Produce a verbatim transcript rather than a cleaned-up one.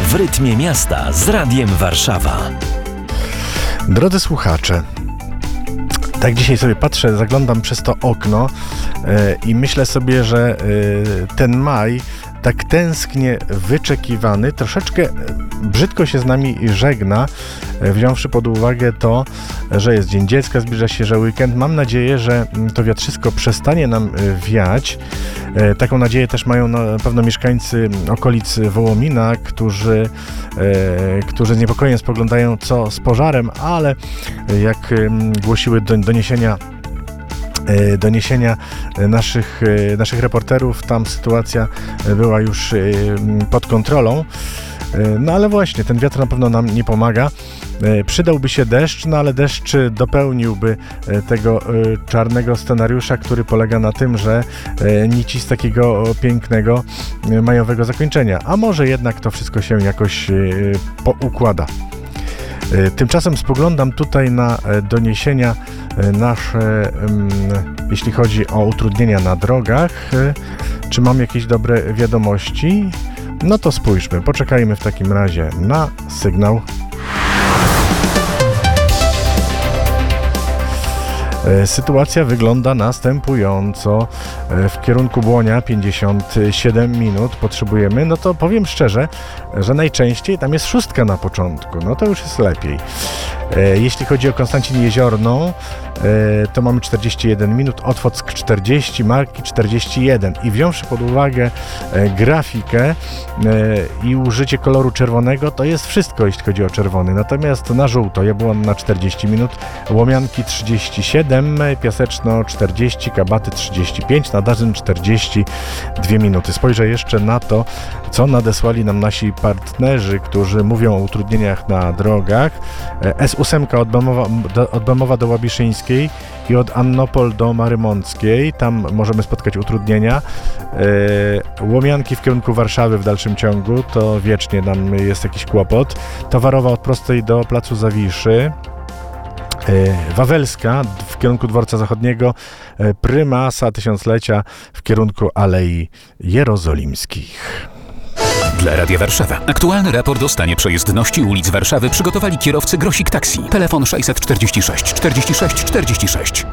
W rytmie miasta z Radiem Warszawa. Drodzy słuchacze, tak dzisiaj sobie patrzę, zaglądam przez to okno yy, i myślę sobie, że yy, ten maj tak tęsknie wyczekiwany, troszeczkę brzydko się z nami żegna, wziąwszy pod uwagę to, że jest Dzień Dziecka, zbliża się, że weekend. Mam nadzieję, że to wiatrzysko przestanie nam wiać. Taką nadzieję też mają na pewno mieszkańcy okolic Wołomina, którzy, którzy z niepokojem spoglądają, co z pożarem, ale jak głosiły doniesienia doniesienia naszych, naszych reporterów, tam sytuacja była już pod kontrolą. No ale właśnie, ten wiatr na pewno nam nie pomaga. Przydałby się deszcz, no ale deszcz dopełniłby tego czarnego scenariusza, który polega na tym, że nici z takiego pięknego majowego zakończenia. A może jednak to wszystko się jakoś poukłada. Tymczasem spoglądam tutaj na doniesienia nasze, jeśli chodzi o utrudnienia na drogach. Czy mam jakieś dobre wiadomości? No to spójrzmy, poczekajmy w takim razie na sygnał. Sytuacja wygląda następująco. W kierunku Błonia pięćdziesiąt siedem minut potrzebujemy. No to powiem szczerze, że najczęściej tam jest szóstka na początku. No to już jest lepiej. Jeśli chodzi o Konstancin Jeziorną, to mamy czterdzieści jeden minut, Otwock czterdzieści, Marki czterdzieści jeden. I wziąwszy pod uwagę grafikę i użycie koloru czerwonego, to jest wszystko, jeśli chodzi o czerwony. Natomiast na żółto Jabłon na czterdzieści minut, Łomianki trzydzieści siedem, Piaseczno czterdzieści, Kabaty trzydzieści pięć, Nadarzyn czterdzieści dwie minuty. Spojrzę jeszcze na to, co nadesłali nam nasi partnerzy, którzy mówią o utrudnieniach na drogach. S osiem od Bemowa do, od Bemowa do Łabiszyńskiej i od Annopol do Marymąckiej. Tam możemy spotkać utrudnienia. Łomianki w kierunku Warszawy w dalszym ciągu, to wiecznie nam jest jakiś kłopot. Towarowa od Prostej do Placu Zawiszy. Wawelska w kierunku Dworca Zachodniego, Prymasa Tysiąclecia w kierunku Alei Jerozolimskich. Dla Radia Warszawa. Aktualny raport o stanie przejezdności ulic Warszawy przygotowali kierowcy Grosik Taxi. Telefon sześćset czterdzieści sześć czterdzieści sześć czterdzieści sześć.